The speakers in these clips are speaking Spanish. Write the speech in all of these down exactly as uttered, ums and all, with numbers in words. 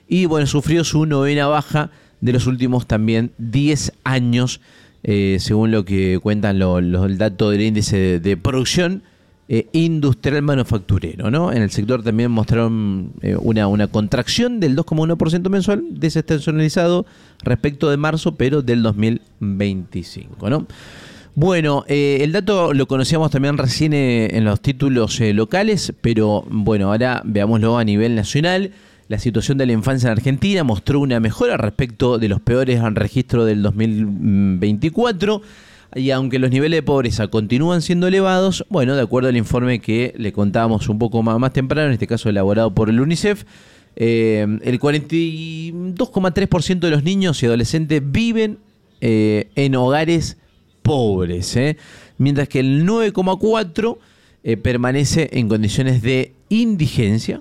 y bueno, sufrió su novena baja de los últimos también diez años, eh, según lo que cuentan los lo, el dato del índice de, de producción eh, industrial manufacturero, ¿no? En el sector también mostraron eh, una, una contracción del dos coma uno por ciento mensual desestacionalizado respecto de marzo, pero del dos mil veinticinco, ¿no? Bueno, eh, el dato lo conocíamos también recién eh, en los títulos eh, locales, pero bueno, ahora veámoslo a nivel nacional. La situación de la infancia en Argentina mostró una mejora respecto de los peores registros del dos mil veinticuatro. Y aunque los niveles de pobreza continúan siendo elevados, bueno, de acuerdo al informe que le contábamos un poco más, más temprano, en este caso elaborado por el UNICEF, eh, el cuarenta y dos coma tres por ciento de los niños y adolescentes viven eh, en hogares pobres, ¿eh? Mientras que el nueve coma cuatro por ciento eh, permanece en condiciones de indigencia.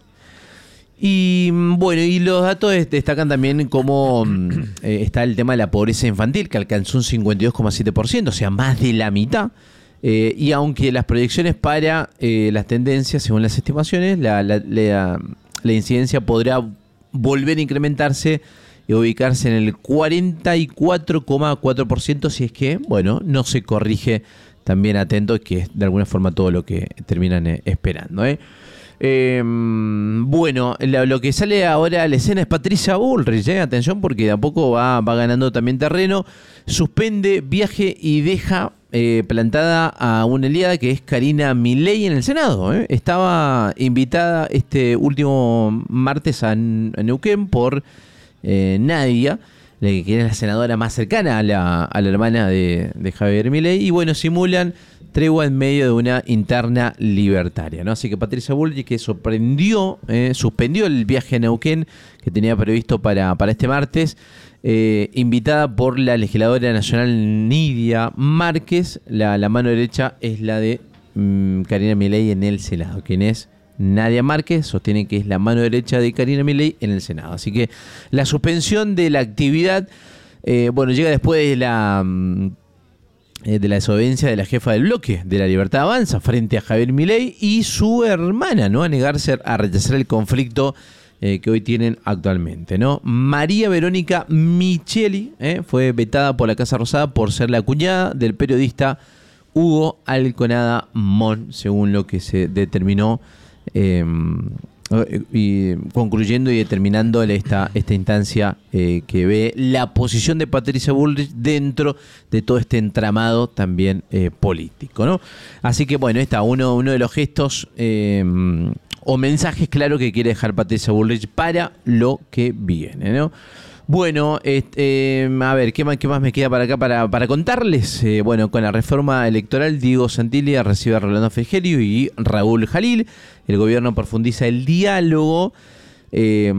Y bueno, y los datos destacan también cómo eh, está el tema de la pobreza infantil, que alcanzó un cincuenta y dos coma siete por ciento, o sea, más de la mitad. Eh, y aunque las proyecciones para eh, las tendencias, según las estimaciones, la, la, la, la incidencia podrá volver a incrementarse y ubicarse en el cuarenta y cuatro coma cuatro por ciento si es que, bueno, no se corrige. También atento, que es de alguna forma todo lo que terminan eh, esperando, ¿eh? Eh, bueno, lo, lo que sale ahora a la escena es Patricia Bullrich, ¿eh? Atención, porque de a poco va, va ganando también terreno. Suspende viaje y deja eh, plantada a una aliada que es Karina Milei en el Senado, ¿eh? Estaba invitada este último martes a, a Neuquén por eh, Nadia, que es la senadora más cercana a la, a la hermana de, de Javier Milei, y bueno, simulan tregua en medio de una interna libertaria, ¿no? Así que Patricia Bullrich, que sorprendió, eh, suspendió el viaje a Neuquén que tenía previsto para, para este martes, eh, invitada por la legisladora nacional Nidia Márquez. La, la mano derecha es la de mmm, Karina Milei en el Senado. Quien es Nadia Márquez sostiene que es la mano derecha de Karina Milei en el Senado. Así que la suspensión de la actividad, eh, bueno, llega después de la... Mmm, de la desobediencia de la jefa del bloque de La Libertad Avanza frente a Javier Milei y su hermana, ¿no? A negarse a rechazar el conflicto eh, que hoy tienen actualmente, ¿no? María Verónica Micheli eh, fue vetada por la Casa Rosada por ser la cuñada del periodista Hugo Alconada Mon, según lo que se determinó, eh, y concluyendo y determinando esta, esta instancia eh, que ve la posición de Patricia Bullrich dentro de todo este entramado también eh, político, ¿no? Así que bueno, está uno, uno de los gestos eh, o mensajes claros que quiere dejar Patricia Bullrich para lo que viene, ¿no? Bueno, este, eh, a ver, ¿qué más, qué más me queda para acá para, para contarles? Eh, bueno, con la reforma electoral, Diego Santilli recibe a Rolando Frigerio y Raúl Jalil. El gobierno profundiza el diálogo eh,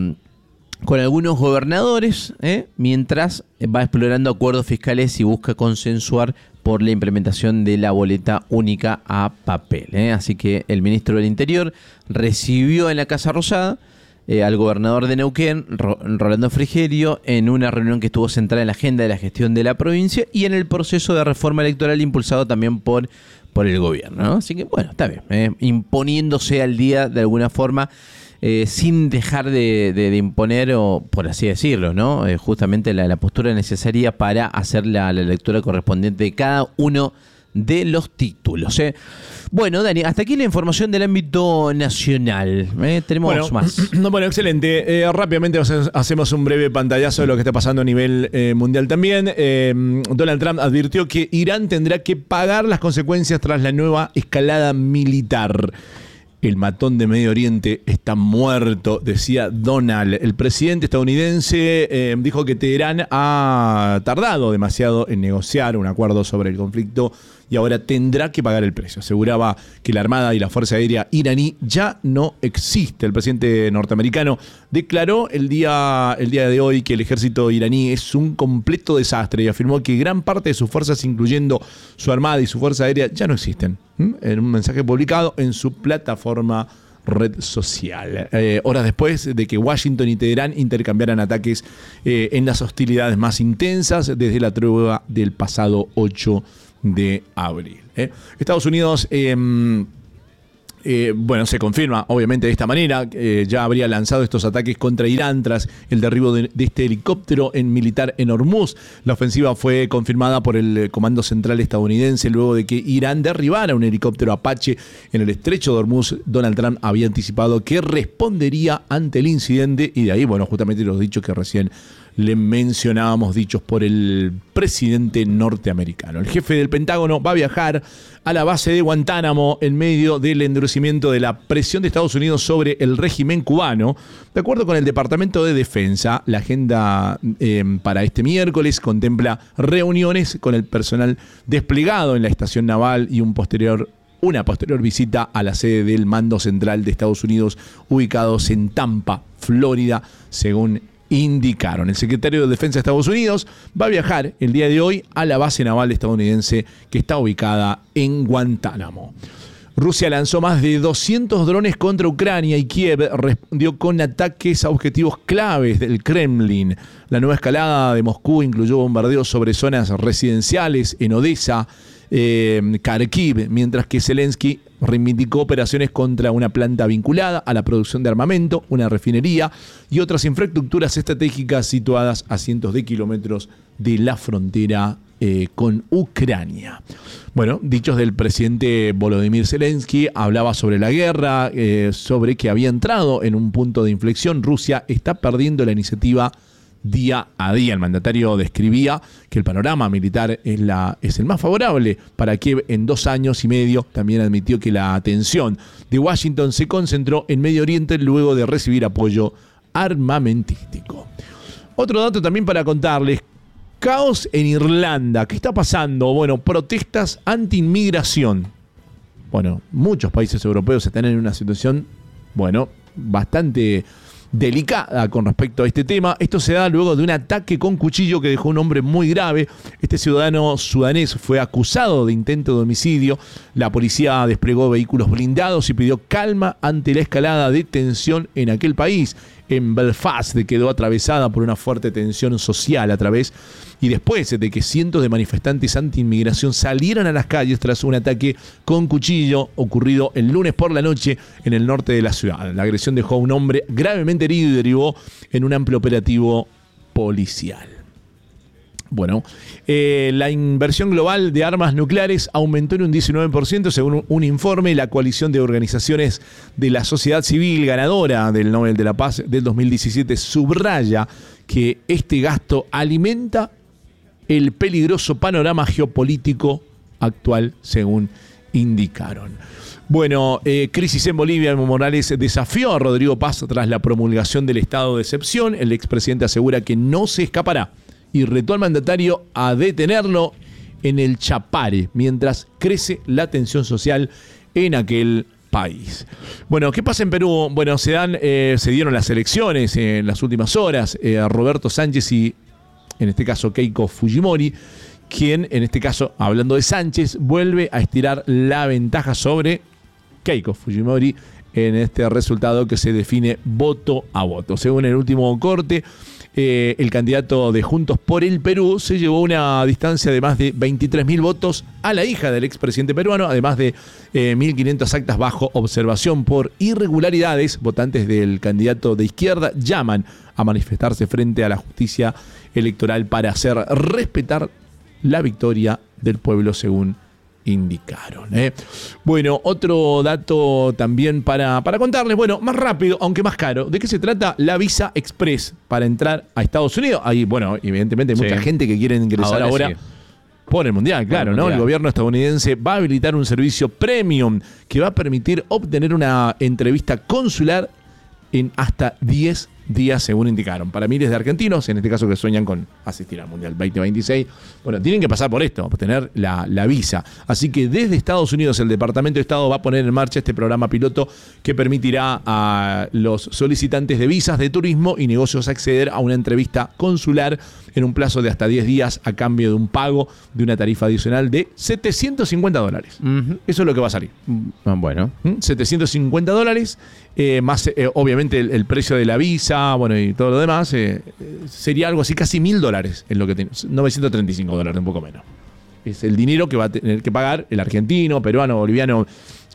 con algunos gobernadores, eh, mientras va explorando acuerdos fiscales y busca consensuar por la implementación de la boleta única a papel. Eh. Así que el ministro del Interior recibió en la Casa Rosada Eh, al gobernador de Neuquén, Ro- Rolando Frigerio, en una reunión que estuvo centrada en la agenda de la gestión de la provincia y en el proceso de reforma electoral impulsado también por, por el gobierno, ¿no? Así que, bueno, está bien, eh, imponiéndose al día de alguna forma, eh, sin dejar de, de, de imponer, o por así decirlo, ¿no? Eh, justamente la, la postura necesaria para hacer la, la lectura correspondiente de cada uno de los títulos, ¿eh? Bueno, Dani, hasta aquí la información del ámbito nacional. ¿eh? Tenemos bueno, más. No, bueno, excelente. Eh, rápidamente hacemos un breve pantallazo de lo que está pasando a nivel eh, mundial también. Eh, Donald Trump advirtió que Irán tendrá que pagar las consecuencias tras la nueva escalada militar. El matón de Medio Oriente está muerto, decía Donald. El presidente estadounidense eh, dijo que Teherán ha tardado demasiado en negociar un acuerdo sobre el conflicto y ahora tendrá que pagar el precio. Aseguraba que la Armada y la Fuerza Aérea iraní ya no existe. El presidente norteamericano declaró el día, el día de hoy que el ejército iraní es un completo desastre y afirmó que gran parte de sus fuerzas, incluyendo su Armada y su Fuerza Aérea, ya no existen. ¿Mm? En un mensaje publicado en su plataforma red social. Eh, horas después de que Washington y Teherán intercambiaran ataques eh, en las hostilidades más intensas desde la tregua del pasado ocho de abril. ¿eh? Estados Unidos eh, Eh, bueno, se confirma obviamente de esta manera. Eh, ya habría lanzado estos ataques contra Irán tras el derribo de, de este helicóptero en militar en Hormuz. La ofensiva fue confirmada por el Comando Central estadounidense luego de que Irán derribara un helicóptero Apache en el estrecho de Hormuz. Donald Trump había anticipado que respondería ante el incidente y de ahí, bueno, justamente los dichos que recién le mencionábamos, dichos por el presidente norteamericano. El jefe del Pentágono va a viajar a la base de Guantánamo en medio del endurecimiento de la presión de Estados Unidos sobre el régimen cubano. De acuerdo con el Departamento de Defensa, la agenda eh, para este miércoles contempla reuniones con el personal desplegado en la estación naval y un posterior una posterior visita a la sede del Mando Central de Estados Unidos, ubicados en Tampa, Florida, según indicaron. El secretario de Defensa de Estados Unidos va a viajar el día de hoy a la base naval estadounidense que está ubicada en Guantánamo. Rusia lanzó más de doscientos drones contra Ucrania y Kiev respondió con ataques a objetivos claves del Kremlin. La nueva escalada de Moscú incluyó bombardeos sobre zonas residenciales en Odessa, eh, Kharkiv, mientras que Zelensky reivindicó operaciones contra una planta vinculada a la producción de armamento, una refinería y otras infraestructuras estratégicas situadas a cientos de kilómetros de la frontera eh, con Ucrania. Bueno, dichos del presidente Volodymyr Zelensky, hablaba sobre la guerra, eh, sobre que había entrado en un punto de inflexión. Rusia está perdiendo la iniciativa día a día. El mandatario describía que el panorama militar es, la, es el más favorable para Kiev en dos años y medio. También admitió que la atención de Washington se concentró en Medio Oriente luego de recibir apoyo armamentístico. Otro dato también para contarles: caos en Irlanda. ¿Qué está pasando? Bueno, protestas anti-inmigración. Bueno, muchos países europeos están en una situación, bueno, bastante delicada con respecto a este tema. Esto se da luego de un ataque con cuchillo que dejó un hombre muy grave. Este ciudadano sudanés fue acusado de intento de homicidio. La policía desplegó vehículos blindados y pidió calma ante la escalada de tensión en aquel país. En Belfast quedó atravesada por una fuerte tensión social a través y después de que cientos de manifestantes anti-inmigración salieran a las calles tras un ataque con cuchillo ocurrido el lunes por la noche en el norte de la ciudad. La agresión dejó a un hombre gravemente herido y derivó en un amplio operativo policial. Bueno, eh, la inversión global de armas nucleares aumentó en un diecinueve por ciento según un, un informe. La coalición de organizaciones de la sociedad civil ganadora del Nobel de la Paz del dos mil diecisiete subraya que este gasto alimenta el peligroso panorama geopolítico actual, según indicaron. Bueno, eh, crisis en Bolivia. Evo Morales desafió a Rodrigo Paz tras la promulgación del estado de excepción. El expresidente asegura que no se escapará y retó al mandatario a detenerlo en el Chapare mientras crece la tensión social en aquel país. Bueno, ¿qué pasa en Perú? Bueno, se dan, eh, se dieron las elecciones en las últimas horas. Eh, Roberto Sánchez y, en este caso, Keiko Fujimori, quien, en este caso, hablando de Sánchez, vuelve a estirar la ventaja sobre Keiko Fujimori en este resultado que se define voto a voto. Según el último corte, Eh, el candidato de Juntos por el Perú se llevó una distancia de más de veintitrés mil votos a la hija del expresidente peruano, además de eh, mil quinientas actas bajo observación por irregularidades. Votantes del candidato de izquierda llaman a manifestarse frente a la justicia electoral para hacer respetar la victoria del pueblo, según indicaron. ¿eh? Bueno, otro dato también para, para contarles, bueno, más rápido, aunque más caro. ¿De qué se trata? La Visa Express para entrar a Estados Unidos. Ahí, bueno, evidentemente hay mucha sí. gente que quiere ingresar ahora, ahora sí. por el Mundial, claro, el ¿no? Mundial. El gobierno estadounidense va a habilitar un servicio premium que va a permitir obtener una entrevista consular en hasta diez días, según indicaron. Para miles de argentinos, en este caso que sueñan con asistir al Mundial veinte veintiséis, bueno, tienen que pasar por esto, obtener la, la visa. Así que desde Estados Unidos el Departamento de Estado va a poner en marcha este programa piloto que permitirá a los solicitantes de visas de turismo y negocios acceder a una entrevista consular en un plazo de hasta diez días a cambio de un pago de una tarifa adicional de setecientos cincuenta dólares. Uh-huh. Eso es lo que va a salir. Bueno. setecientos cincuenta dólares, eh, más eh, obviamente el, el precio de la visa, bueno, y todo lo demás, eh, sería algo así, casi mil dólares, en lo que tiene, novecientos treinta y cinco dólares, un poco menos. Es el dinero que va a tener que pagar el argentino, peruano, boliviano,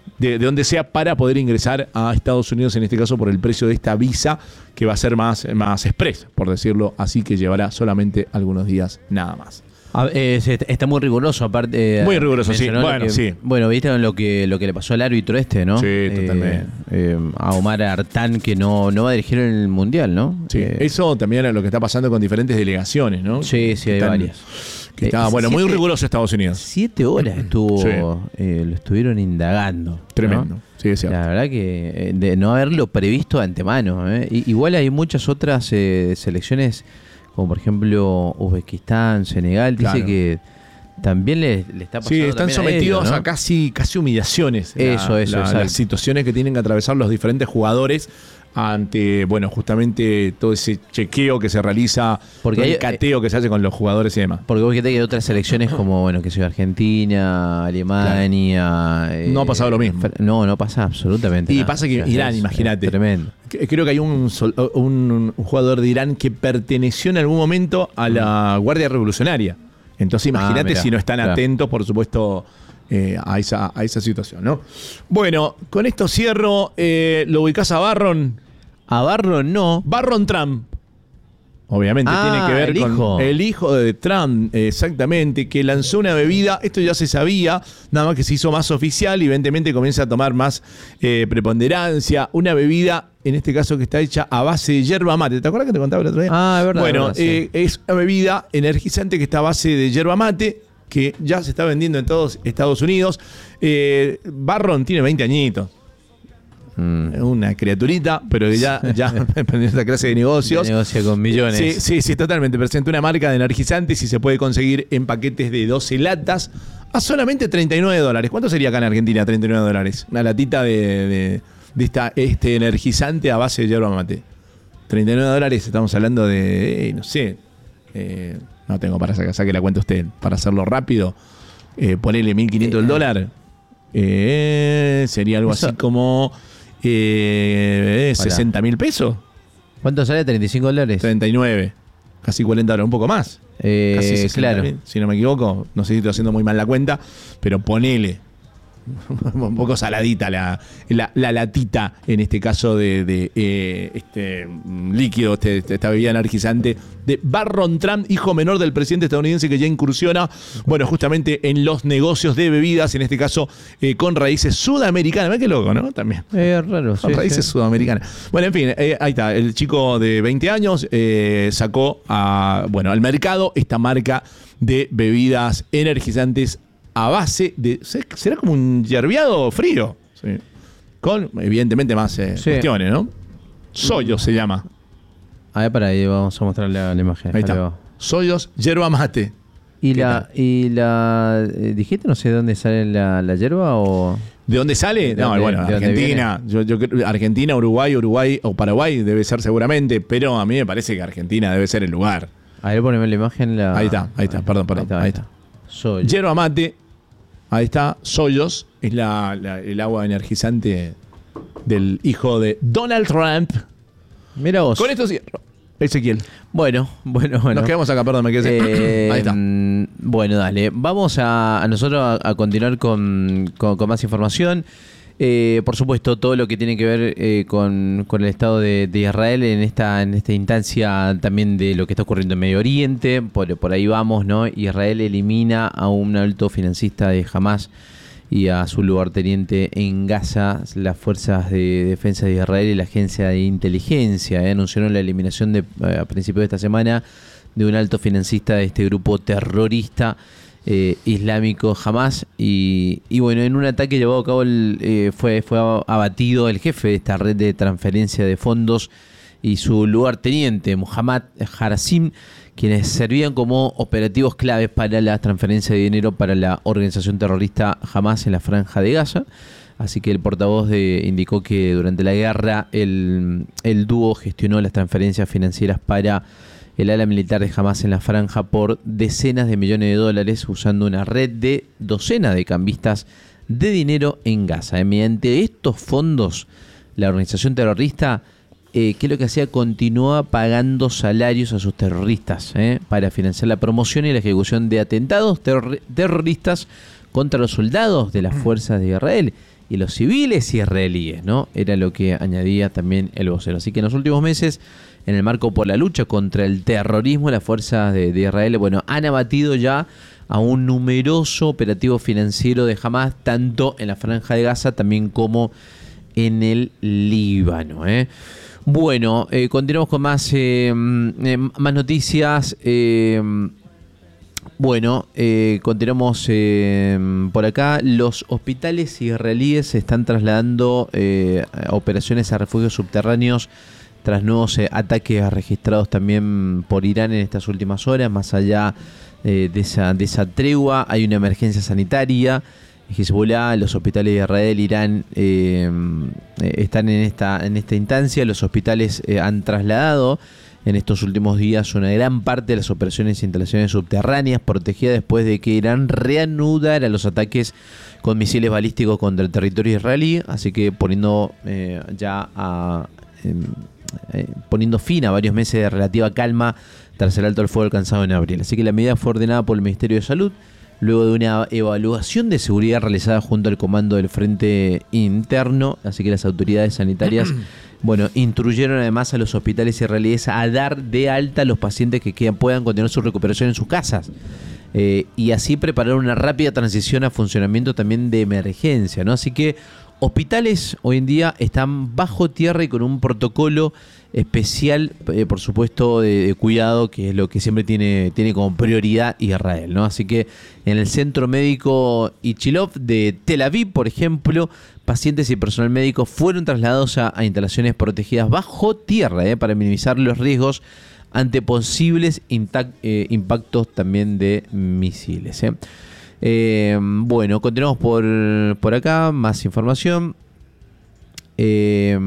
de, de donde sea para poder ingresar a Estados Unidos, en este caso por el precio de esta visa que va a ser más, más express, por decirlo así, que llevará solamente algunos días nada más. A, eh, está muy riguroso, aparte. Muy riguroso, sí. Bueno, que, sí. Bueno, viste lo que, lo que le pasó al árbitro este, ¿no? Sí, eh, totalmente. Eh, a Omar Artán, que no, no va a dirigir en el Mundial, ¿no? Sí, eh, eso también es lo que está pasando con diferentes delegaciones, ¿no? Sí, sí, hay Están, varias. Que está, Eh, bueno, siete, muy riguroso Estados Unidos. Siete horas estuvo, Sí. eh, lo estuvieron indagando. Tremendo. ¿no? Sí, es cierto. La verdad que eh, de no haberlo previsto de antemano. ¿eh? Y, igual hay muchas otras eh, selecciones, como por ejemplo Uzbekistán, Senegal, dice Claro. que también le, le está pasando. Sí, están también a sometidos ellos, ¿no? a casi, casi humillaciones. Eso, la, eso, la- exacto. las situaciones que tienen que atravesar los diferentes jugadores ante, bueno, justamente todo ese chequeo que se realiza, Porque todo hay- el cateo que se hace con los jugadores y demás. Porque vos fíjate que hay otras selecciones como, bueno, que sea Argentina, Alemania. eh, No ha pasado lo mismo. Fr- No, no pasa absolutamente Y nada. pasa que O sea, Irán, es- imagínate. es Tremendo. C- Creo que hay un, sol- un, un jugador de Irán que perteneció en algún momento a la Guardia Revolucionaria. Entonces imagínate Ah, mirá, si no están claro. atentos, por supuesto, eh, a, esa, a esa situación, ¿no? Bueno, con esto cierro. Eh, ¿Lo ubicás a Barron? A Barro no. Barron Trump. Obviamente Ah, tiene que ver el con hijo. el hijo de Trump, exactamente, que lanzó una bebida, esto ya se sabía, nada más que se hizo más oficial y evidentemente comienza a tomar más eh, preponderancia, una bebida, en este caso que está hecha a base de yerba mate. ¿Te acuerdas que te contaba el otro día? Ah, es verdad, Bueno, es verdad, sí. eh, es una bebida energizante que está a base de yerba mate, que ya se está vendiendo en todos Estados Unidos. Eh, Barron tiene veinte añitos. Mm. Una criaturita, pero que ya, ya aprendió esta clase de negocios. Negocia con millones. Sí, sí, sí, totalmente. Presenta una marca de energizantes y se puede conseguir en paquetes de doce latas a solamente treinta y nueve dólares. ¿Cuánto sería acá en Argentina treinta y nueve dólares? Una latita de, de, de esta, este energizante a base de yerba mate. treinta y nueve dólares, estamos hablando de, eh, no sé, eh, no tengo para sacar, saque la cuenta usted, para hacerlo rápido. Eh, ponele mil quinientos el dólar. Eh, sería algo Eso- así como eh, Pará. sesenta mil pesos. ¿Cuánto sale? ¿treinta y cinco dólares? treinta y nueve. Casi cuarenta dólares, un poco más. Eh, Casi sesenta claro. mil, si no me equivoco. No sé si estoy haciendo muy mal la cuenta, pero ponele. Un poco saladita la, la, la latita, en este caso de, de, eh, este mm, líquido, este, este- esta bebida energizante de Barron Trump, hijo menor del presidente estadounidense que ya incursiona, bueno, justamente en los negocios de bebidas, en este caso eh, con raíces sudamericanas. Mirá qué loco, ¿no? También. Es raro. Con sí, raíces sí. sudamericanas. Bueno, en fin, eh, ahí está. El chico de veinte años eh, sacó a, bueno, al mercado esta marca de bebidas energizantes a base de... ¿Será como un yerbeado frío? Sí. Con, evidentemente, más eh, Sí. cuestiones, ¿no? Soyo se llama. A ver, para ahí vamos a mostrar la, la imagen. Ahí Ahí está. va. Soyos, yerba mate. ¿Y ¿Qué la, y la eh, dijiste no sé de dónde sale la, la hierba o...? ¿De dónde sale? ¿De No, dónde- bueno, de dónde Argentina. Yo, yo creo- Argentina, Uruguay, Uruguay o Paraguay debe ser seguramente, pero a mí me parece que Argentina debe ser el lugar. A ver, poneme la imagen. La... Ahí está, ahí está, perdón, perdón, ahí está. Soy. Yerba mate, ahí está, Soyos, es la, la- el agua energizante del hijo de Donald Trump. Mira vos. Con esto cierro. Ezequiel. Bueno, bueno, bueno. Nos quedamos acá, perdón, me quedé. Eh, ahí está. mm, Bueno, dale. Vamos a, a nosotros a, a continuar con, con- con más información. Eh, por supuesto, todo lo que tiene que ver eh, con, con el Estado de, de Israel en esta, en esta instancia también de lo que está ocurriendo en Medio Oriente. Por, por ahí vamos, ¿no? Israel elimina a un alto financista de Hamas y a su lugarteniente en Gaza. Las fuerzas de defensa de Israel y la agencia de inteligencia eh, anunciaron la eliminación de, eh, a principios de esta semana de un alto financista de este grupo terrorista eh, islámico Hamas. Y, y bueno, en un ataque llevado a cabo el, eh, fue, fue abatido el jefe de esta red de transferencia de fondos y su lugarteniente, Muhammad Harasim, quienes servían como operativos claves para la transferencia de dinero para la organización terrorista Hamas en la Franja de Gaza. Así que el portavoz de, indicó que durante la guerra el, el dúo gestionó las transferencias financieras para el ala militar de Hamas en la Franja por decenas de millones de dólares usando una red de docenas de cambistas de dinero en Gaza. Eh, mediante estos fondos, la organización terrorista Eh, que lo que hacía, continúa pagando salarios a sus terroristas eh, para financiar la promoción y la ejecución de atentados terror- terroristas contra los soldados de las fuerzas de Israel y los civiles israelíes, ¿no? Era lo que añadía también el vocero. Así que en los últimos meses, en el marco por la lucha contra el terrorismo, las fuerzas de, de Israel, bueno, han abatido ya a un numeroso operativo financiero de Hamas, tanto en la Franja de Gaza también como en el Líbano, ¿eh? Bueno, eh, continuamos con más, eh, eh, más noticias. Eh, bueno, eh, continuamos eh, por acá. Los hospitales israelíes se están trasladando eh, a operaciones a refugios subterráneos tras nuevos eh, ataques registrados también por Irán en estas últimas horas. Más allá eh, de, esa, de esa tregua, hay una emergencia sanitaria. Hezbollah, los hospitales de Israel, Irán eh, están en esta, en esta instancia. Los hospitales eh, han trasladado en estos últimos días una gran parte de las operaciones e instalaciones subterráneas protegidas después de que Irán reanudara los ataques con misiles balísticos contra el territorio israelí, así que poniendo eh, ya a, eh, eh, poniendo fin a varios meses de relativa calma tras el alto al fuego alcanzado en abril. Así que la medida fue ordenada por el Ministerio de Salud luego de una evaluación de seguridad realizada junto al comando del Frente Interno, así que las autoridades sanitarias bueno, instruyeron además a los hospitales israelíes a dar de alta a los pacientes que quedan, puedan continuar su recuperación en sus casas eh, y así preparar una rápida transición a funcionamiento también de emergencia, ¿no? Así que hospitales hoy en día están bajo tierra y con un protocolo especial, eh, por supuesto, de, de cuidado, que es lo que siempre tiene, tiene como prioridad Israel, ¿no? Así que en el Centro Médico Ichilov de Tel Aviv, por ejemplo, pacientes y personal médico fueron trasladados a, a instalaciones protegidas bajo tierra, ¿eh? Para minimizar los riesgos ante posibles intac, eh, impactos también de misiles, ¿eh? Eh, bueno, continuamos por, por acá, más información. Eh,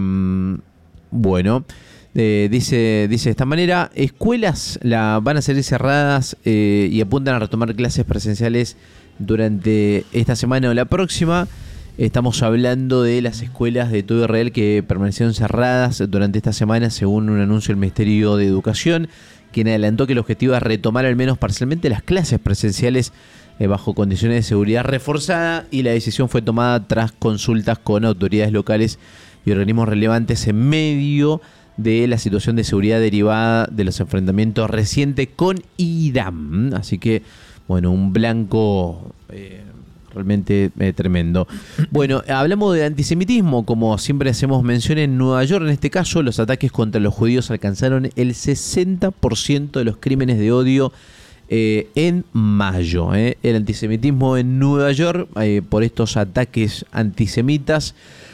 bueno, eh, dice, dice de esta manera, escuelas la, van a ser cerradas eh, y apuntan a retomar clases presenciales durante esta semana o la próxima. Estamos hablando de las escuelas de todo Israel que permanecieron cerradas durante esta semana, según un anuncio del Ministerio de Educación, quien adelantó que el objetivo es retomar al menos parcialmente las clases presenciales eh, bajo condiciones de seguridad reforzada, y la decisión fue tomada tras consultas con autoridades locales y organismos relevantes en medio de la situación de seguridad derivada de los enfrentamientos recientes con Irán. Así que, bueno, un blanco eh, realmente eh, tremendo. Bueno, hablamos de antisemitismo, como siempre hacemos mención en Nueva York. En este caso, los ataques contra los judíos alcanzaron el sesenta por ciento de los crímenes de odio eh, en mayo. Eh. El antisemitismo en Nueva York, eh, por estos ataques antisemitas,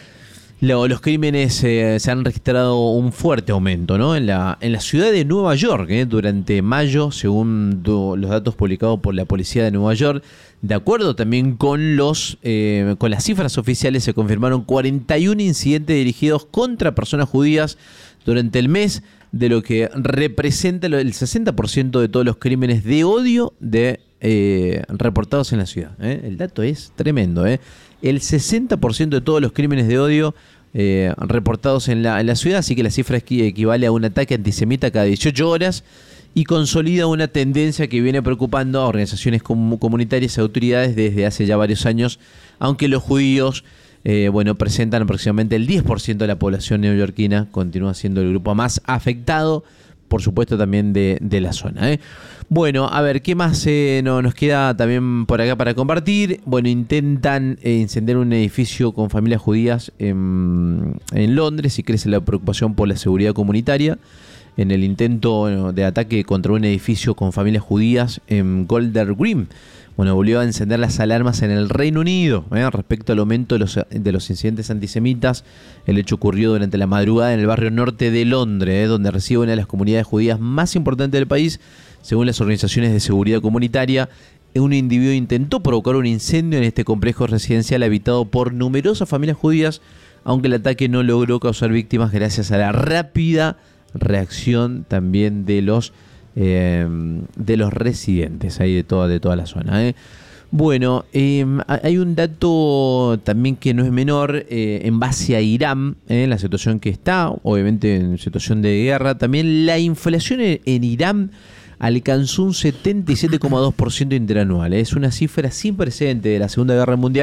los crímenes eh, se han registrado un fuerte aumento, ¿no? En la, en la ciudad de Nueva York, eh, durante mayo, según do, los datos publicados por la policía de Nueva York. De acuerdo también con, los, eh, con las cifras oficiales, se confirmaron cuarenta y un incidentes dirigidos contra personas judías durante el mes, de lo que representa el sesenta por ciento de todos los crímenes de odio de, eh, reportados en la ciudad. ¿eh? El dato es tremendo. ¿eh? El sesenta por ciento de todos los crímenes de odio eh, reportados en la, en la ciudad, así que la cifra equivale a un ataque antisemita cada dieciocho horas y consolida una tendencia que viene preocupando a organizaciones com- comunitarias y autoridades desde hace ya varios años, aunque los judíos eh, bueno, presentan aproximadamente el diez por ciento de la población neoyorquina, continúa siendo el grupo más afectado, por supuesto también de, de la zona. ¿eh? Bueno, a ver, ¿qué más eh, no, nos queda también por acá para compartir? Bueno, intentan eh, incendiar un edificio con familias judías en, en Londres y crece la preocupación por la seguridad comunitaria. En el intento bueno, de ataque contra un edificio con familias judías en Golders Green, bueno, volvió a encender las alarmas en el Reino Unido ¿eh? respecto al aumento de los, de los incidentes antisemitas. El hecho ocurrió durante la madrugada en el barrio norte de Londres, ¿eh? donde reside una de las comunidades judías más importantes del país. Según las organizaciones de seguridad comunitaria, un individuo intentó provocar un incendio en este complejo residencial habitado por numerosas familias judías, aunque el ataque no logró causar víctimas gracias a la rápida reacción también de los eh, de los residentes ahí de toda, de toda la zona. ¿eh? Bueno, eh, hay un dato también que no es menor eh, en base a Irán, eh, la situación que está, obviamente en situación de guerra. También la inflación en, en Irán alcanzó un setenta y siete coma dos por ciento interanual. ¿eh? Es una cifra sin precedente de la Segunda Guerra Mundial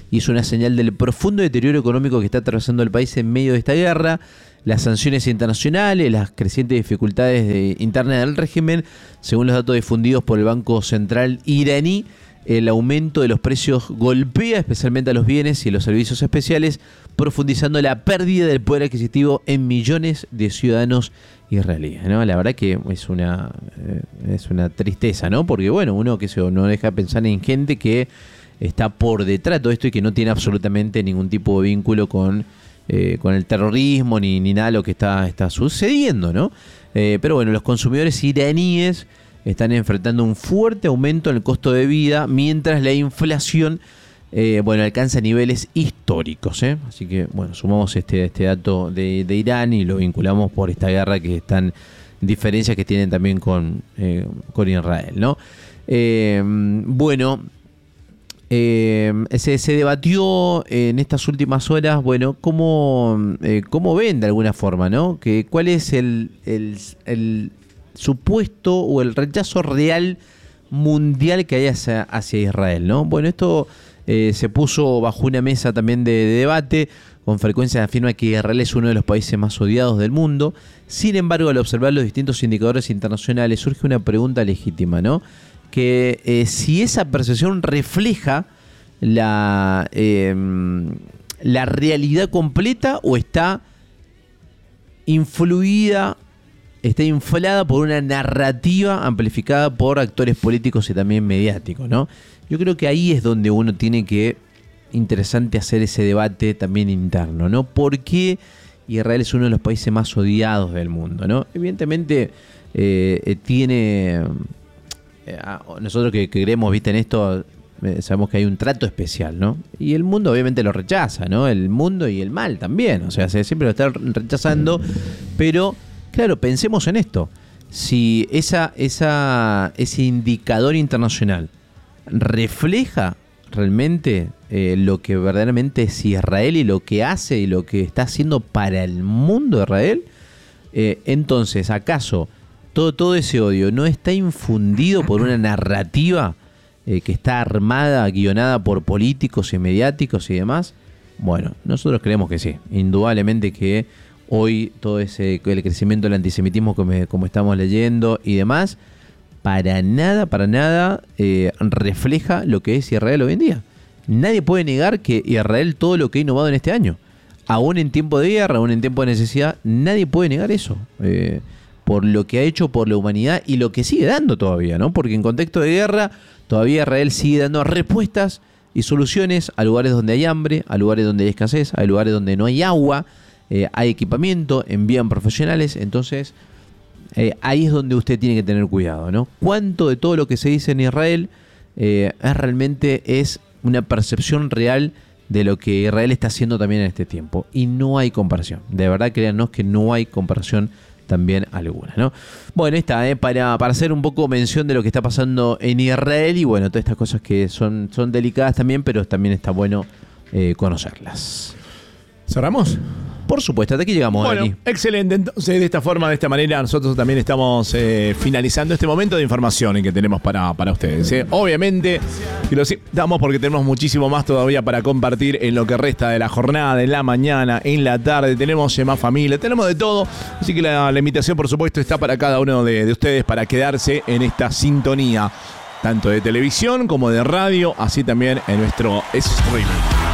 hizo una señal del profundo deterioro económico que está atravesando el país en medio de esta guerra, las sanciones internacionales, las crecientes dificultades de, internas del régimen, según los datos difundidos por el Banco Central iraní. El aumento de los precios golpea especialmente a los bienes y los servicios especiales, profundizando la pérdida del poder adquisitivo en millones de ciudadanos israelíes, ¿no? La verdad que es una eh, es una tristeza, ¿no? Porque bueno, uno que se no deja de pensar en gente que está por detrás de todo esto y que no tiene absolutamente ningún tipo de vínculo con, eh, con el terrorismo ni, ni nada de lo que está, está sucediendo, ¿no? Eh, pero bueno, los consumidores iraníes están enfrentando un fuerte aumento en el costo de vida, mientras la inflación eh, bueno, alcanza niveles históricos, ¿eh? Así que, bueno, sumamos este, este dato de, de Irán y lo vinculamos por esta guerra que están, diferencias que tienen también con, eh, con Israel, ¿no? Eh, bueno, eh, se, se debatió en estas últimas horas, bueno, cómo, eh, cómo ven de alguna forma, ¿no? Que, ¿cuál es el... el, el supuesto o el rechazo real mundial que hay hacia, hacia Israel, ¿no? Bueno, esto eh, se puso bajo una mesa también de, de debate. Con frecuencia se afirma que Israel es uno de los países más odiados del mundo. Sin embargo, al observar los distintos indicadores internacionales, surge una pregunta legítima, ¿no? Que eh, si esa percepción refleja la, eh, la realidad completa o está influida, está inflada por una narrativa amplificada por actores políticos y también mediáticos, ¿no? Yo creo que ahí es donde uno tiene que, interesante hacer ese debate también interno, ¿no? ¿Por qué Israel es uno de los países más odiados del mundo, ¿no? Evidentemente eh, tiene, eh, nosotros que, que creemos, viste, en esto, eh, sabemos que hay un trato especial, ¿no? Y el mundo obviamente lo rechaza, ¿no? El mundo y el mal también, o sea, se, siempre lo está rechazando, pero claro, pensemos en esto. Si esa, esa, ese indicador internacional refleja realmente eh, lo que verdaderamente es Israel y lo que hace y lo que está haciendo para el mundo de Israel, eh, entonces, ¿acaso todo, todo ese odio no está infundido por una narrativa eh, que está armada, guionada por políticos y mediáticos y demás? Bueno, nosotros creemos que sí. Indudablemente que hoy todo ese el crecimiento del antisemitismo como, como estamos leyendo y demás, para nada, para nada eh, refleja lo que es Israel hoy en día. Nadie puede negar que Israel, todo lo que ha innovado en este año, aún en tiempo de guerra, aún en tiempo de necesidad, nadie puede negar eso, eh, por lo que ha hecho por la humanidad y lo que sigue dando todavía, ¿no? Porque en contexto de guerra, todavía Israel sigue dando respuestas y soluciones a lugares donde hay hambre, a lugares donde hay escasez, a lugares donde no hay agua. Eh, hay equipamiento, envían profesionales, entonces eh, ahí es donde usted tiene que tener cuidado, ¿no? ¿Cuánto de todo lo que se dice en Israel eh, es realmente es una percepción real de lo que Israel está haciendo también en este tiempo? Y no hay comparación, de verdad créanos que no hay comparación también alguna, ¿no? Bueno, está, eh, para, para hacer un poco mención de lo que está pasando en Israel y bueno, todas estas cosas que son, son delicadas también, pero también está bueno eh, conocerlas. ¿Cerramos? Por supuesto, hasta aquí llegamos, bueno, Dani. Excelente. Entonces, de esta forma, de esta manera, nosotros también estamos eh, finalizando este momento de información que tenemos para, para ustedes. ¿eh? Obviamente, y lo damos porque tenemos muchísimo más todavía para compartir en lo que resta de la jornada, en la mañana, en la tarde. Tenemos más familia, tenemos de todo. Así que la, la invitación, por supuesto, está para cada uno de, de ustedes para quedarse en esta sintonía, tanto de televisión como de radio, así también en nuestro streaming.